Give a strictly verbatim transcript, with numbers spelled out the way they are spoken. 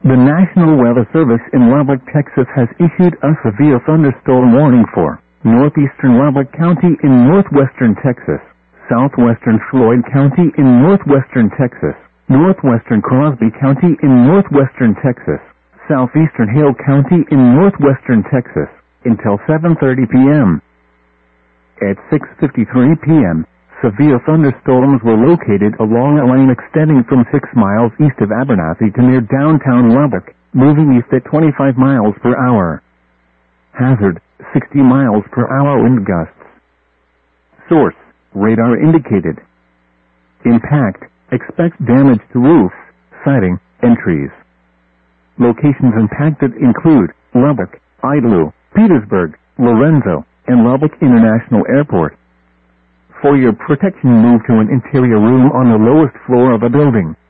The National Weather Service in Lubbock, Texas has issued a severe thunderstorm warning for northeastern Lubbock County in northwestern Texas, southwestern Floyd County in northwestern Texas, northwestern Crosby County in northwestern Texas, southeastern Hale County in northwestern Texas, until seven thirty p m At six fifty-three p m, severe thunderstorms were located along a line extending from six miles east of Abernathy to near downtown Lubbock, moving east at twenty-five miles per hour. Hazard, sixty miles per hour wind gusts. Source, radar indicated. Impact, expect damage to roofs, siding, and trees. Locations impacted include Lubbock, Idlewild, Petersburg, Lorenzo, and Lubbock International Airport. For your protection, move to an interior room on the lowest floor of a building.